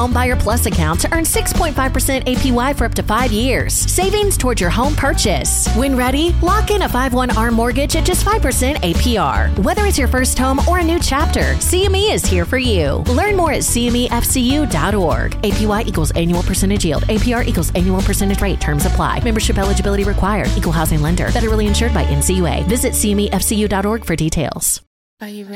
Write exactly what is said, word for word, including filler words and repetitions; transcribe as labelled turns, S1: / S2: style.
S1: Home Buyer Plus account to earn six point five percent A P Y for up to five years. Savings towards your home purchase. When ready, lock in a five one A R M mortgage at just five percent A P R. Whether it's your first home or a new chapter, C M E is here for you. Learn more at C M E F C U dot org. A P Y equals annual percentage yield. A P R equals annual percentage rate. Terms apply. Membership eligibility required. Equal housing lender. Federally insured by N C U A. Visit C M E F C U dot org for details.
S2: Are you ready?